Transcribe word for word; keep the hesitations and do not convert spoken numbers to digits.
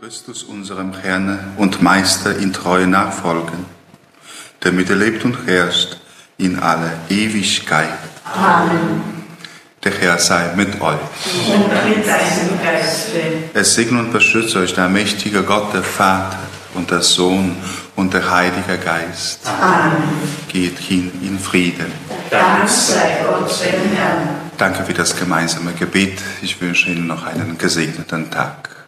Christus, unserem Herrn und Meister, in Treue nachfolgen, damit er lebt und herrscht in alle Ewigkeit. Amen. Der Herr sei mit euch. Und mit deinem Geiste. Es segne und beschütze euch der mächtige Gott, der Vater und der Sohn und der Heilige Geist. Amen. Geht hin in Frieden. Dank sei Gott, dem Herrn. Danke für das gemeinsame Gebet. Ich wünsche Ihnen noch einen gesegneten Tag.